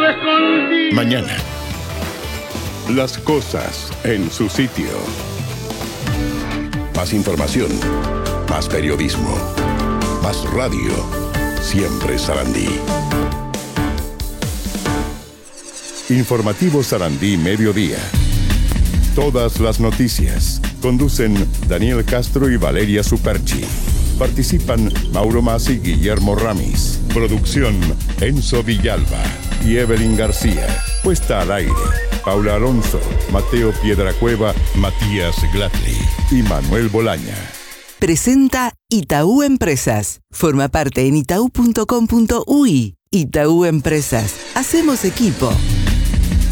escondido. Mañana. Las cosas en su sitio. Más información, más periodismo, más radio. Siempre Sarandí. Informativo Sarandí Mediodía. Todas las noticias. Conducen Daniel Castro y Valeria Superchi. Participan Mauro Masi y Guillermo Ramis. Producción Enzo Villalba y Evelyn García. Puesta al aire Paula Alonso, Mateo Piedracueva, Matías Glatley y Manuel Bolaña. Presenta Itaú Empresas. Forma parte en itau.com.uy. Itaú Empresas. Hacemos equipo.